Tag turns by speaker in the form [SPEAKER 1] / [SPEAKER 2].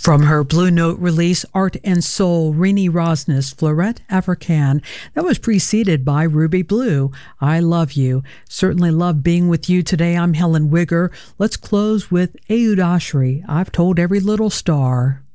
[SPEAKER 1] From her Blue Note release, Art and Soul, Renee Rosnes, Fleurette Africaine. That was preceded by Ruby Blue, I Love You. Certainly love being with you today. I'm Helen Wigger. Let's close with Ayoud Ashry, I've Told Every Little Star.